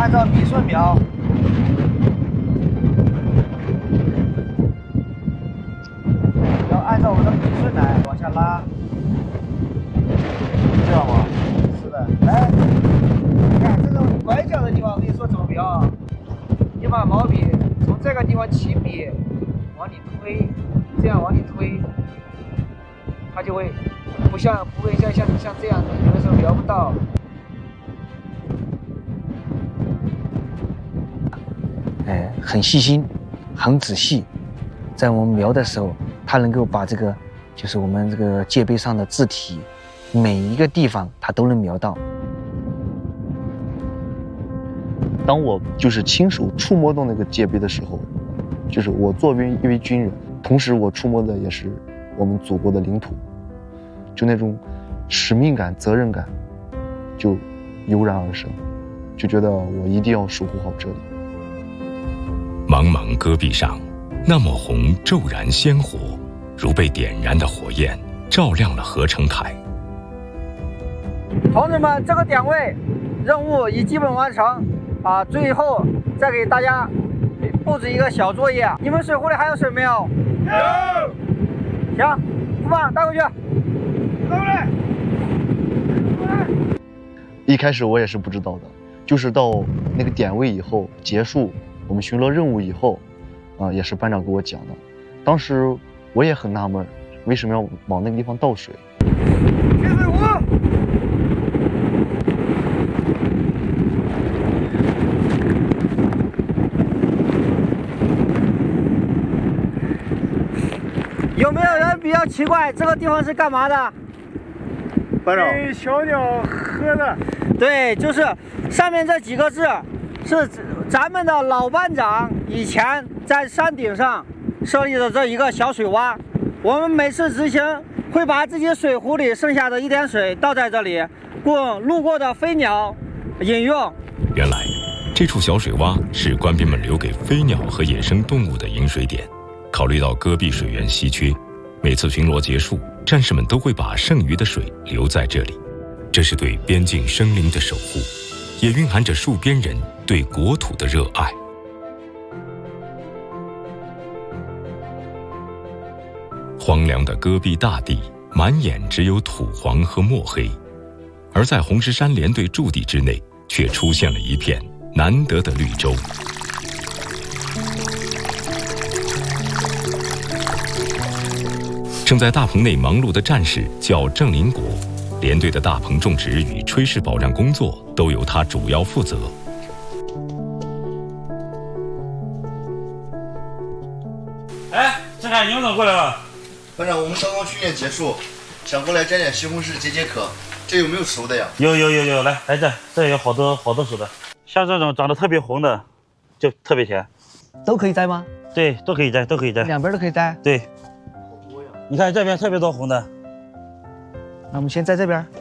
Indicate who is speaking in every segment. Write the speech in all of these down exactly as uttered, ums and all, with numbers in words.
Speaker 1: 按照笔顺描。要按照我的笔顺来往下拉，这样吗？是的。哎，你看这种拐角的地方，我跟你说怎么描啊？你把毛笔从这个地方起笔，往里推，这样往里推，它就会不像不会像像像这样的，有的时候描不到。哎，很细心，很仔细，在我们描的时候，它能够把这个就是我们这个界碑上的字体，每一个地方它都能描到。
Speaker 2: 当我就是亲手触摸到那个界碑的时候，就是我作为一位军人，同时我触摸的也是我们祖国的领土，就那种使命感、责任感就油然而生，就觉得我一定要守护好这里。
Speaker 3: 茫茫戈壁上，那抹红骤然鲜活，如被点燃的火焰，照亮了合成台。
Speaker 1: 同志们，这个点位任务已基本完成啊！最后再给大家布置一个小作业，你们水壶里还有水没有？有。行，不放，带回去。带回来。
Speaker 2: 一开始我也是不知道的，就是到那个点位以后结束我们巡逻任务以后，啊，也是班长给我讲的。当时我也很纳闷，为什么要往那个地方倒水？
Speaker 1: 接水壶。有没有人比较奇怪，这个地方是干嘛的？
Speaker 2: 班长，
Speaker 4: 给小鸟喝的。
Speaker 1: 对，就是上面这几个字，是咱们的老班长以前在山顶上设立的这一个小水洼。我们每次执行会把自己水壶里剩下的一点水倒在这里，供路过的飞鸟饮用。
Speaker 3: 原来，这处小水洼是官兵们留给飞鸟和野生动物的饮水点。考虑到戈壁水源稀缺，每次巡逻结束，战士们都会把剩余的水留在这里。这是对边境生灵的守护，也蕴含着戍边人对国土的热爱。荒凉的戈壁大地，满眼只有土黄和墨黑，而在红石山连队驻地之内，却出现了一片难得的绿洲。正在大棚内忙碌的战士叫郑林国，连队的大棚种植与炊事保障工作都由他主要负责。
Speaker 5: 哎，郑凯，你们怎么过来了？
Speaker 2: 班长，我们刚刚训练结束，想过来摘点西红柿解解渴，这有没有熟的呀？
Speaker 5: 有有有有，来来这，这有好多好多熟的，像这种长得特别红的，就特别甜。
Speaker 1: 都可以摘吗？
Speaker 5: 对，都可以摘，都可以摘，
Speaker 1: 两边都可以摘。
Speaker 5: 对。你看这边特别多红的，
Speaker 1: 那我们先在这边。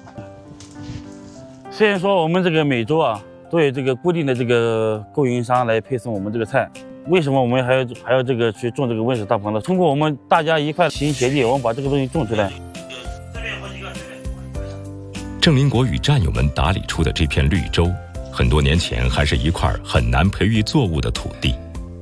Speaker 5: 虽然说我们这个每周啊都有这个固定的这个供应商来配送我们这个菜，为什么我们还要还要这个去种这个温室大棚呢？通过我们大家一块齐心协力，我们把这个东西种出来。这边有好几个，这边。
Speaker 3: 郑林国与战友们打理出的这片绿洲，很多年前还是一块很难培育作物的土地。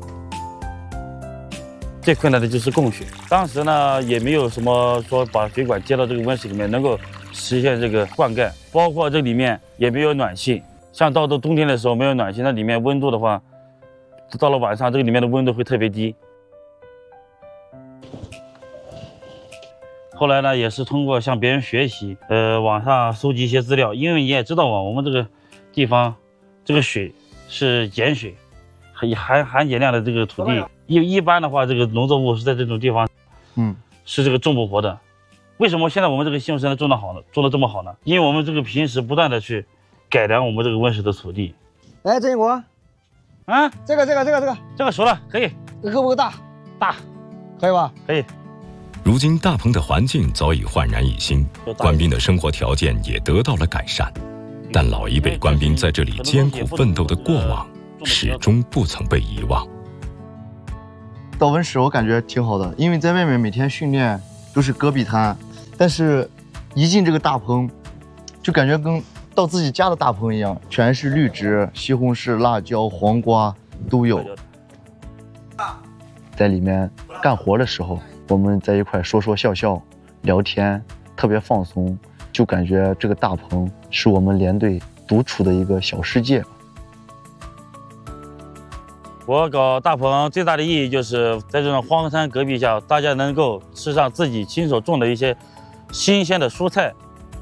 Speaker 5: 最困难的就是供水，当时呢也没有什么说把水管接到这个温室里面能够实现这个灌溉，包括这里面也没有暖气，像到了冬天的时候没有暖气，那里面温度的话，到了晚上这个里面的温度会特别低。后来呢也是通过向别人学习，呃网上搜集一些资料，因为你也知道嘛，我们这个地方这个水是碱水，含含含碱量的这个土地。一一般的话，这个农作物是在这种地方，嗯，是这个种不活的。为什么现在我们这个西红柿能种得好呢？种得这么好呢？因为我们这个平时不断的去改良我们这个温室的土地。
Speaker 1: 来，郑一国，
Speaker 5: 啊，
Speaker 1: 这个这个这个这个
Speaker 5: 这个熟了，可以。
Speaker 1: 这个够不够大？
Speaker 5: 大，
Speaker 1: 可以吧？
Speaker 5: 可以。
Speaker 3: 如今大棚的环境早已焕然一新，官兵的生活条件也得到了改善，但老一辈官兵在这里艰苦奋斗的过往，始终不曾被遗忘。
Speaker 2: 到温室我感觉挺好的，因为在外面每天训练都是戈壁滩，但是一进这个大棚，就感觉跟到自己家的大棚一样，全是绿植、西红柿、辣椒、黄瓜都有。在里面干活的时候，我们在一块说说笑笑、聊天，特别放松，就感觉这个大棚是我们连队独处的一个小世界。
Speaker 5: 我搞大棚最大的意义就是在这种荒山戈壁下，大家能够吃上自己亲手种的一些新鲜的蔬菜。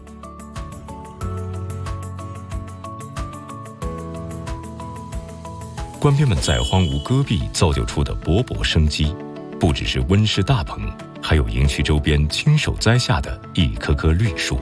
Speaker 3: 官兵们在荒芜戈壁造就出的勃勃生机，不只是温室大棚，还有营区周边亲手栽下的一棵棵绿树。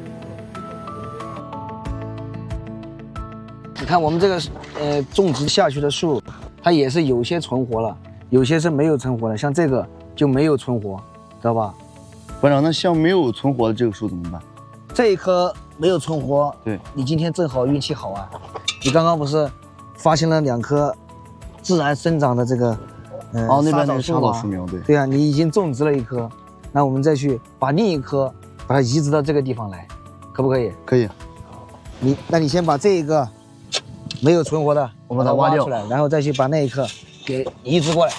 Speaker 6: 你看我们这个呃种植下去的树，它也是有些存活了，有些是没有存活的，像这个就没有存活，知道吧？
Speaker 2: 班长，那像没有存活的这个树怎么办？
Speaker 6: 这一棵没有存活，
Speaker 2: 对，
Speaker 6: 你今天正好运气好啊，你刚刚不是发现了两棵自然生长的这个，呃、
Speaker 2: 哦，那边那个
Speaker 6: 沙
Speaker 2: 沙枣树苗，对，
Speaker 6: 对啊，你已经种植了一棵，那我们再去把另一棵把它移植到这个地方来，可不可以？
Speaker 2: 可以。
Speaker 6: 你，那你先把这一个没有存活的，
Speaker 2: 我把它挖掉
Speaker 6: 出来，然后再去把那一棵给移植过来。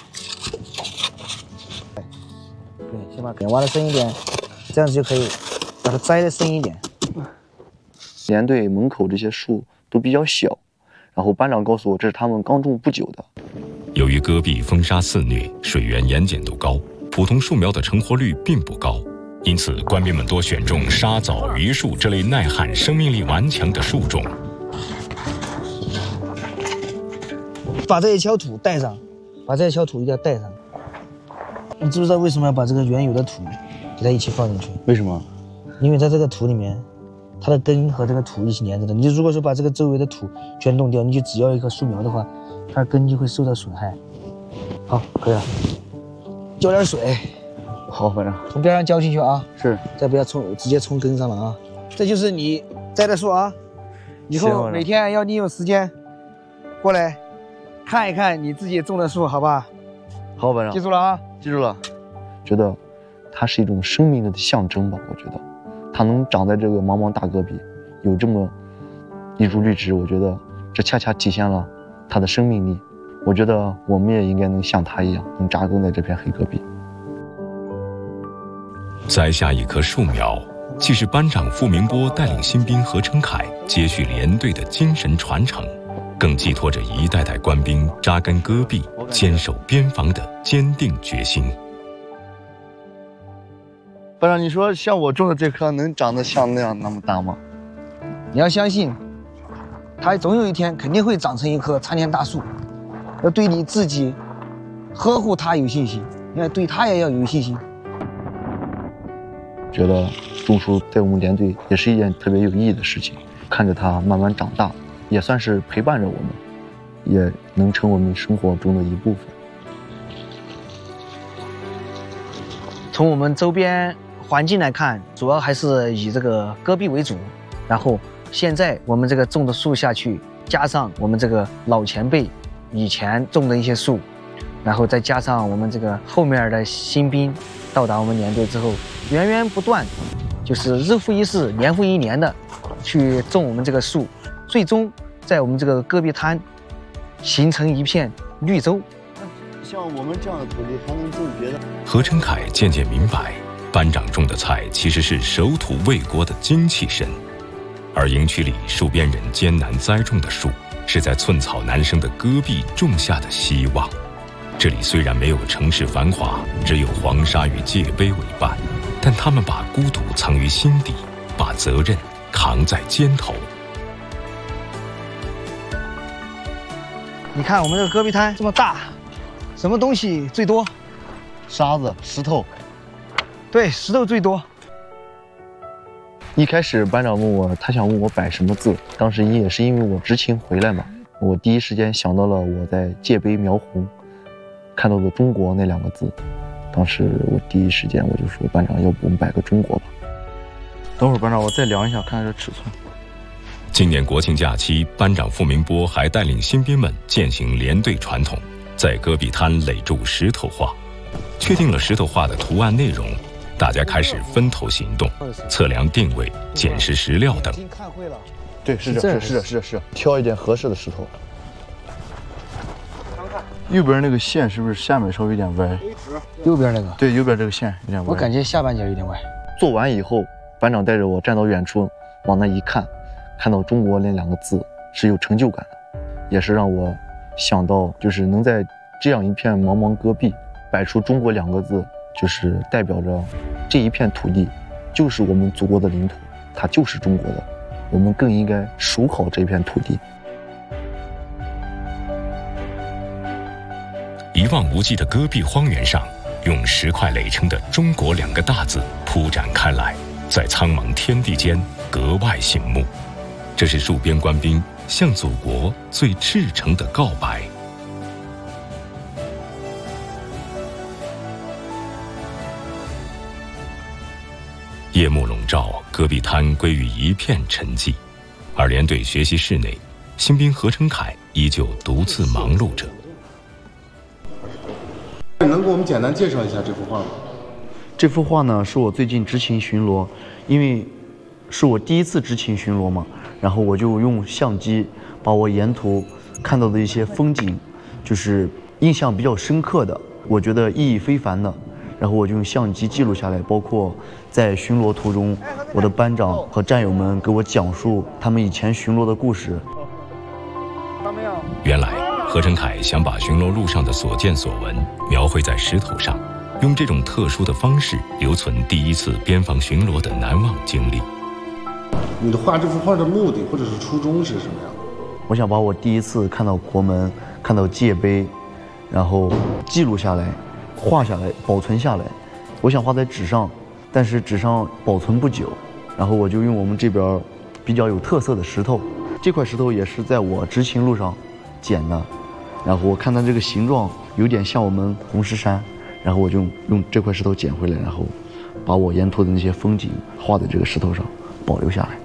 Speaker 6: 对，先把根挖的深一点，这样子就可以把它栽的深一点。
Speaker 2: 连队门口这些树都比较小，然后班长告诉我这是他们刚种不久的。
Speaker 3: 由于戈壁风沙肆虐，水源盐碱度高，普通树苗的成活率并不高，因此官兵们多选种沙枣、榆树这类耐旱、生命力顽强的树种。
Speaker 6: 把这一锹土带上，把这一锹土一定要带上。你知不知道为什么要把这个原有的土给它一起放进去？
Speaker 2: 为什么？
Speaker 6: 因为在这个土里面，它的根和这个土一起连着的。你如果说把这个周围的土全弄掉，你就只要一棵树苗的话，它的根就会受到损害。好，可以了。浇点水。
Speaker 2: 好，班长。
Speaker 6: 从边上浇进去啊。
Speaker 2: 是。
Speaker 6: 再不要冲，直接冲根上了啊。这就是你栽的树啊。以后每天要利用时间过来看一看你自己种的树，好吧？
Speaker 2: 好，班长。
Speaker 6: 记住了啊。
Speaker 2: 记住了。觉得它是一种生命力的象征吧？我觉得。它能长在这个茫茫大戈壁，有这么一株绿植，我觉得这恰恰体现了它的生命力。我觉得我们也应该能像它一样，能扎根在这片黑戈壁。
Speaker 3: 栽下一棵树苗，既是班长傅明波带领新兵何成凯接续连队的精神传承，更寄托着一代代官兵扎根戈壁、坚守边防的坚定决心。
Speaker 2: 班长，你说像我种的这棵能长得像那样那么大吗？
Speaker 6: 你要相信，它总有一天肯定会长成一棵参天大树。要对你自己呵护它有信心，要对它也要有信心。
Speaker 2: 觉得种树在我们连队也是一件特别有意义的事情，看着它慢慢长大，也算是陪伴着我们，也能成我们生活中的一部分。
Speaker 6: 从我们周边环境来看，主要还是以这个戈壁为主，然后现在我们这个种的树下去，加上我们这个老前辈以前种的一些树，然后再加上我们这个后面的新兵到达我们连队之后，源源不断，就是日复一日、年复一年的去种我们这个树，最终在我们这个戈壁滩形成一片绿洲。
Speaker 2: 像我们这样的土地还能种别的？
Speaker 3: 何成凯渐渐明白，班长种的菜其实是守土卫国的精气神，而营区里戍边人艰难栽种的树，是在寸草难生的戈壁种下的希望。这里虽然没有城市繁华，只有黄沙与界碑为伴，但他们把孤独藏于心底，把责任扛在肩头。
Speaker 6: 你看我们这个戈壁滩这么大，什么东西最多？
Speaker 2: 沙子、石头。
Speaker 6: 对，石头最多。
Speaker 2: 一开始班长问我，他想问我摆什么字，当时也是因为我执勤回来嘛，我第一时间想到了我在界碑描红看到的中国那两个字，当时我第一时间我就说，班长，要不我们摆个中国吧。等会儿班长，我再量一下看看这尺寸。
Speaker 3: 今年国庆假期，班长傅明波还带领新兵们践行连队传统，在戈壁滩垒筑石头画。确定了石头画的图案内容，大家开始分头行动，测量定位、捡拾石料等。
Speaker 2: 对，是这，
Speaker 6: 这
Speaker 2: 是是是是，挑一点合适的石头。右边那个线是不是下面稍微有点歪？
Speaker 6: 右边那个，
Speaker 2: 对，右边这个线有点歪。
Speaker 6: 我感觉下半截有点歪。
Speaker 2: 做完以后，班长带着我站到远处，往那一看，看到中国那两个字是有成就感的，也是让我想到，就是能在这样一片茫茫戈壁摆出中国两个字，就是代表着这一片土地就是我们祖国的领土，它就是中国的，我们更应该守好这片土地。
Speaker 3: 一望无际的戈壁荒原上，用石块垒成的中国两个大字铺展开来，在苍茫天地间格外醒目。这是戍边官兵向祖国最赤诚的告白。夜幕笼罩，戈壁滩归于一片沉寂，而连队学习室内，新兵何成凯依旧独自忙碌着。
Speaker 7: 能给我们简单介绍一下这幅画吗？
Speaker 2: 这幅画呢，是我最近执勤巡逻，因为是我第一次执勤巡逻嘛，然后我就用相机把我沿途看到的一些风景，就是印象比较深刻的，我觉得意义非凡的，然后我就用相机记录下来，包括在巡逻途中，我的班长和战友们给我讲述他们以前巡逻的故事。
Speaker 3: 原来何成凯想把巡逻路上的所见所闻描绘在石头上，用这种特殊的方式留存第一次边防巡逻的难忘经历。
Speaker 7: 你的画这幅画的目的或者是初衷是什么呀？
Speaker 2: 我想把我第一次看到国门、看到界碑，然后记录下来、画下来、保存下来。我想画在纸上，但是纸上保存不久，然后我就用我们这边比较有特色的石头。这块石头也是在我执勤路上捡的，然后我看它这个形状有点像我们红石山，然后我就用这块石头捡回来，然后把我沿途的那些风景画在这个石头上，保留下来。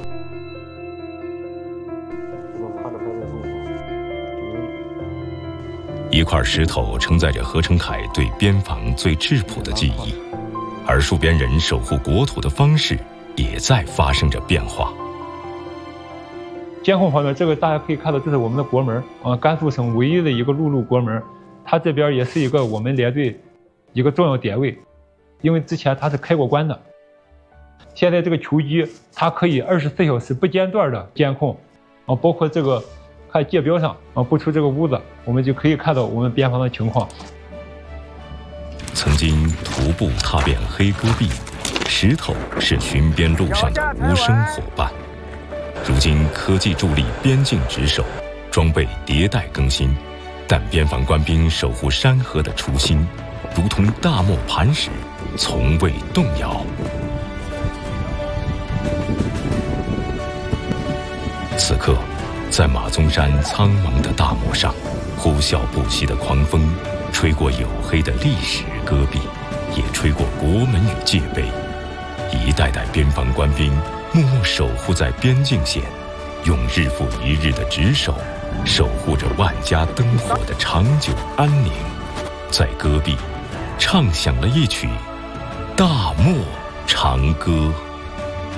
Speaker 3: 一块石头承载着何成凯对边防最质朴的记忆，而戍边人守护国土的方式也在发生着变化。
Speaker 8: 监控方面，这个大家可以看到，这是我们的国门，呃，甘肃省唯一的一个陆路国门，它这边也是一个我们连队一个重要点位，因为之前它是开过关的。现在这个球机它可以二十四小时不间断的监控，啊，包括这个看界标上啊，不出这个屋子，我们就可以看到我们边防的情况。
Speaker 3: 曾经徒步踏遍黑戈壁，石头是巡边路上的无声伙伴。如今科技助力边境值守，装备迭代更新，但边防官兵守护山河的初心，如同大漠磐石，从未动摇。此刻，在马鬃山苍茫的大漠上，呼啸不息的狂风，吹过黝黑的历史戈壁，也吹过国门与界碑。一代代边防官兵默默守护在边境线，用日复一日的值守，守护着万家灯火的长久安宁，在戈壁唱响了一曲大漠长歌。